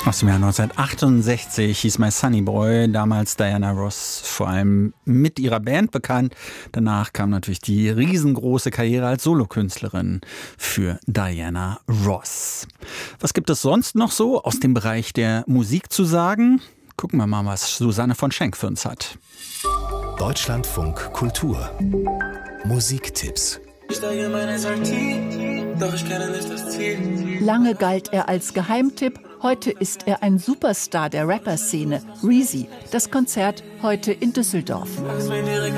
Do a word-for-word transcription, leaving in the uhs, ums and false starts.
Aus dem Jahr neunzehnhundertachtundsechzig hieß My Sunny Boy, damals Diana Ross, vor allem mit ihrer Band bekannt. Danach kam natürlich die riesengroße Karriere als Solokünstlerin für Diana Ross. Was gibt es sonst noch so aus dem Bereich der Musik zu sagen? Gucken wir mal, was Susanne von Schenk für uns hat. Deutschlandfunk Kultur Musiktipps. Ich steige mein S R T, doch ich kenne nicht das Ziel. Lange galt er als Geheimtipp, heute ist er ein Superstar der Rapper-Szene. Reezy, das Konzert heute in Düsseldorf.